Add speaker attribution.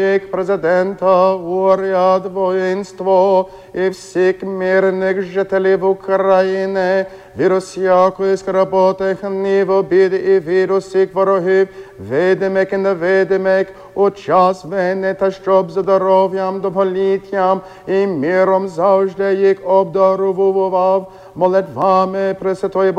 Speaker 1: Президента, уряд, воїнство і всіх мирних жителів України, від усякої скорботи, гніву, обід і від усіх ворогів, видимих і невидимих, у час війни, та щоб здоров'ям, довголіттям і миром завжди їх обдарував молитвами Пресвятої